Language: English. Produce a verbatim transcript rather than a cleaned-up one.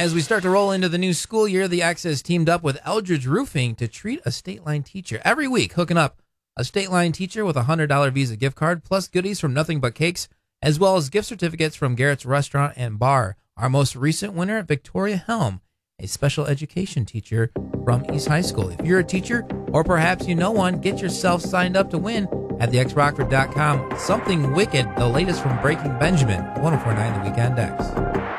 As we start to roll into the new school year, the X has teamed up with Eldridge Roofing to treat a State Line teacher every week, hooking up a State Line teacher with a one hundred dollars Visa gift card, plus goodies from Nothing But Cakes, as well as gift certificates from Garrett's Restaurant and Bar. Our most recent winner, Victoria Helm, a special education teacher from East High School. If you're a teacher, or perhaps you know one, get yourself signed up to win at the x rockford dot com. Something Wicked, the latest from Breaking Benjamin, one oh four point nine The Weekend X.